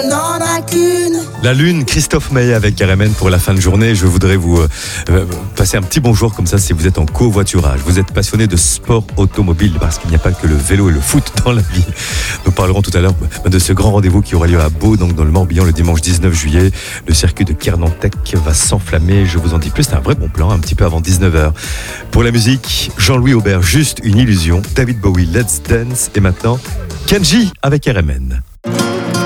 n'en a qu'une. La Lune, Christophe Maé avec RMN pour la fin de journée. Je voudrais vous passer un petit bonjour comme ça si vous êtes en covoiturage. Vous êtes passionné de sport automobile parce qu'il n'y a pas que le vélo et le foot dans la vie. Nous parlerons tout à l'heure de ce grand rendez-vous qui aura lieu à Beau, donc dans le Morbihan, le dimanche 19 juillet. Le circuit de Kernantec va s'enflammer. Je vous en dis plus, c'est un vrai bon plan, un petit peu avant 19h. Pour la musique, Jean-Louis Aubert, Juste une illusion. David Bowie, Let's Dance. Et maintenant, Kenji avec RMN.